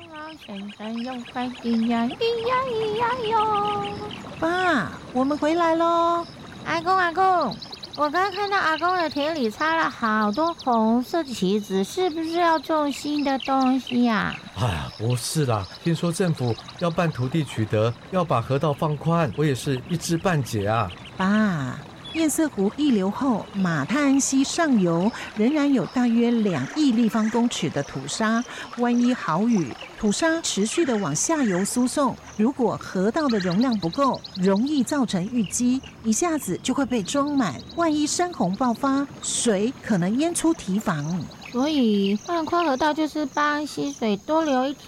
神神又快递呀，咿呀咿呀哟！ 爸，我们回来喽！ 阿公，我刚看到阿公的田里插了好多红色的旗子，是不是要种新的东西呀？ 不是啦，听说政府要办土地取得，要把河道放宽，我也是一知半解啊。 爸，堰塞湖溢流后，马太安溪上游仍然有大约2亿立方公尺的土沙，万一豪雨，土沙持续的往下游输送，如果河道的容量不够，容易造成淤积，一下子就会被装满，万一山洪爆发，水可能淹出堤防。 所以放宽河道就是帮溪水多流一